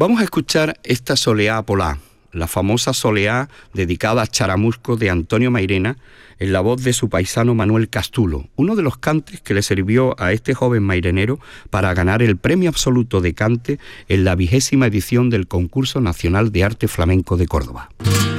Vamos a escuchar esta soleá polá, la famosa soleá dedicada a Charamusco de Antonio Mairena, en la voz de su paisano Manuel Castulo, uno de los cantes que le sirvió a este joven mairenero para ganar el premio absoluto de cante en la 20ª edición del Concurso Nacional de Arte Flamenco de Córdoba.